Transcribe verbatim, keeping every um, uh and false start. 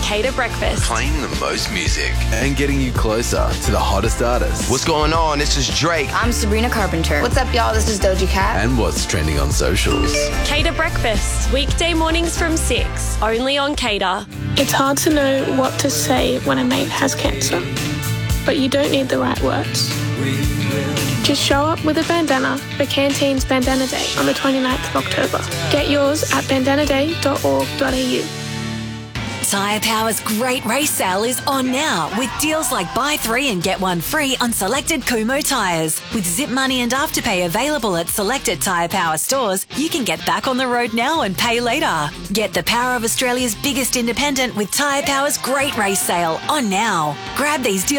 Cater Breakfast. Playing the most music. And getting you closer to the hottest artists. What's going on? This is Drake. I'm Sabrina Carpenter. What's up, y'all? This is Doja Cat. And what's trending on socials. Cater Breakfast, weekday mornings from six, only on Cater. It's hard to know what to say when a mate has cancer, but you don't need the right words. Just show up with a bandana for Canteen's Bandana Day on the twenty-ninth of October. Get yours at bandana day dot org dot a u. Tyre Power's great race sale is on now with deals like buy three and get one free on selected Kumho tyres. With Zip Money and Afterpay available at selected Tyre Power stores, you can get back on the road now and pay later. Get the power of Australia's biggest independent with Tyre Power's great race sale on now. Grab these deals